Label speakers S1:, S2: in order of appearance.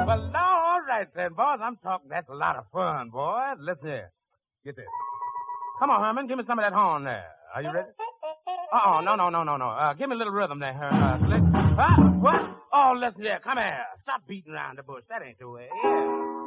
S1: Well, now, all right then, boys. I'm talking. That's a lot of fun, boy. Listen here. Get this. Come on, Herman. Give me some of that horn there. Are you ready? No. Give me a little rhythm there, Slick. What? Oh, listen here. Come here. Stop beating around the bush. That ain't the way. Yeah.